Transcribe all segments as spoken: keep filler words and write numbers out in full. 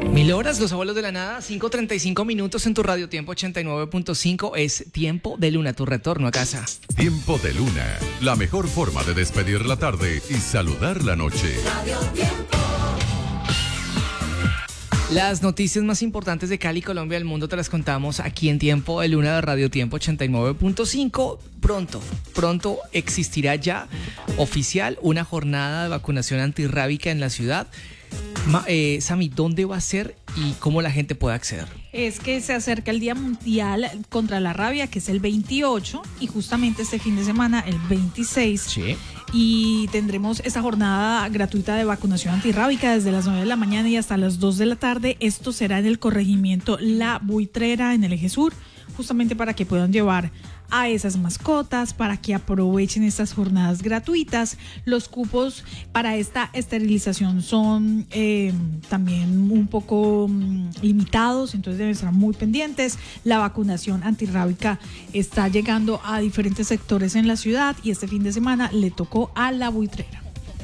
Mil horas, los abuelos de la nada, cinco treinta y cinco minutos en tu radio Tiempo ochenta y nueve punto cinco. Es Tiempo de Luna, tu retorno a casa. Tiempo de Luna, la mejor forma de despedir la tarde y saludar la noche. Radio Tiempo. Las noticias más importantes de Cali, Colombia, del mundo te las contamos aquí en Tiempo de Luna de Radio Tiempo ochenta y nueve punto cinco. Pronto, pronto existirá ya oficial una jornada de vacunación antirrábica en la ciudad. Ma, eh, Sami, ¿dónde va a ser y cómo la gente puede acceder? Es que se acerca el Día Mundial contra la Rabia, que es el veintiocho, y justamente este fin de semana, el veintiséis, Sí. y tendremos esa jornada gratuita de vacunación antirrábica desde las nueve de la mañana y hasta las dos de la tarde. Esto será en el corregimiento La Buitrera, en el eje sur, justamente para que puedan llevar a esas mascotas, para que aprovechen estas jornadas gratuitas. Los cupos para esta esterilización son eh, también un poco um, limitados, entonces deben estar muy pendientes. La vacunación antirrábica está llegando a diferentes sectores en la ciudad y este fin de semana le tocó a La Buitrera.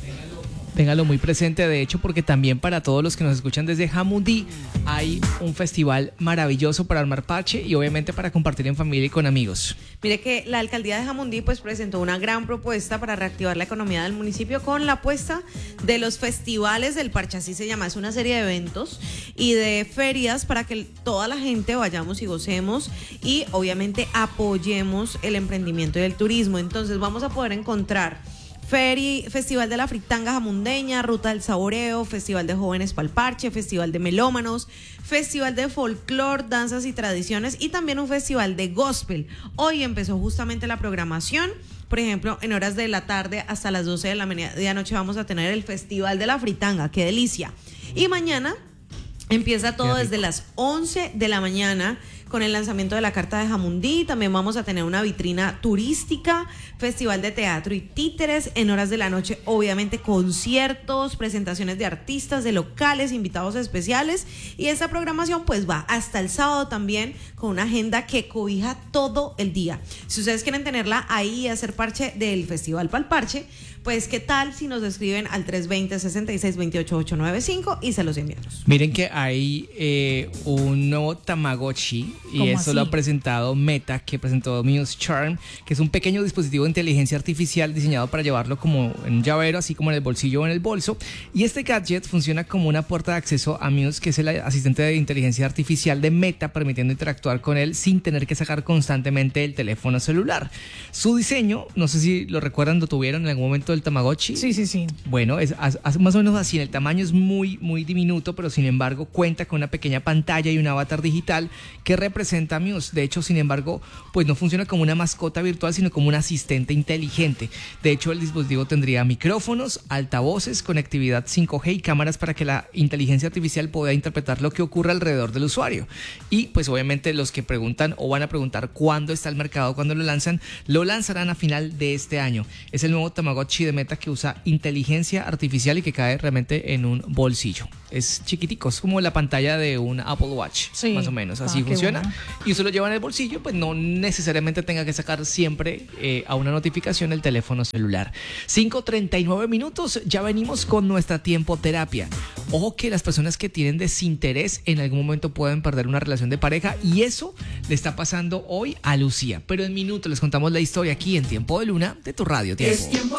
Téngalo muy presente, de hecho, porque también para todos los que nos escuchan desde Jamundí hay un festival maravilloso para armar parche y obviamente para compartir en familia y con amigos. Mire que la alcaldía de Jamundí pues presentó una gran propuesta para reactivar la economía del municipio con la apuesta de los festivales del parche, así se llama. Es una serie de eventos y de ferias para que toda la gente vayamos y gocemos y obviamente apoyemos el emprendimiento y el turismo. Entonces vamos a poder encontrar Feri, Festival de la Fritanga Jamundeña, Ruta del Saboreo, Festival de Jóvenes Palparche, Festival de Melómanos, Festival de Folclor, Danzas y Tradiciones y también un festival de Gospel. Hoy empezó justamente la programación. Por ejemplo, en horas de la tarde hasta las doce de la medianoche vamos a tener el Festival de la Fritanga. ¡Qué delicia! Y mañana empieza todo desde las once de la mañana con el lanzamiento de la Carta de Jamundí. También vamos a tener una vitrina turística, festival de teatro y títeres. En horas de la noche, obviamente, conciertos, presentaciones de artistas, de locales, invitados especiales. Y esa programación pues va hasta el sábado también con una agenda que cobija todo el día. Si ustedes quieren tenerla ahí y hacer parche del Festival Palparche, pues qué tal si nos escriben al tres dos cero, seis seis dos ocho, ocho nueve cinco y se los enviamos. Miren que hay eh, un nuevo Tamagotchi y eso así? lo ha presentado Meta, que presentó Muse Charm, que es un pequeño dispositivo de inteligencia artificial diseñado para llevarlo como en un llavero, así como en el bolsillo o en el bolso. Y este gadget funciona como una puerta de acceso a Muse, que es el asistente de inteligencia artificial de Meta, permitiendo interactuar con él sin tener que sacar constantemente el teléfono celular. Su diseño, no sé si lo recuerdan, lo tuvieron en algún momento del Tamagotchi. Sí, sí, sí. Bueno, es, es más o menos así. El tamaño es muy, muy diminuto, pero sin embargo cuenta con una pequeña pantalla y un avatar digital que representa a Muse. De hecho, sin embargo, pues no funciona como una mascota virtual, sino como un asistente inteligente. De hecho, el dispositivo tendría micrófonos, altavoces, conectividad cinco G y cámaras para que la inteligencia artificial pueda interpretar lo que ocurre alrededor del usuario. Y pues obviamente los que preguntan o van a preguntar cuándo está el mercado, cuándo lo lanzan, lo lanzarán a final de este año. Es el nuevo Tamagotchi de Meta que usa inteligencia artificial y que cae realmente en un bolsillo. Es chiquitico, es como la pantalla de un Apple Watch, Sí. más o menos, así Ah, qué funciona. bueno. Y usted lo lleva en el bolsillo, pues no necesariamente tenga que sacar siempre eh, a una notificación el teléfono celular. cinco treinta y nueve minutos, ya venimos con nuestra tiempoterapia. Ojo que las personas que tienen desinterés en algún momento pueden perder una relación de pareja y eso le está pasando hoy a Lucía. Pero en minutos les contamos la historia aquí en Tiempo de Luna de tu radio Tiempo. Es tiempo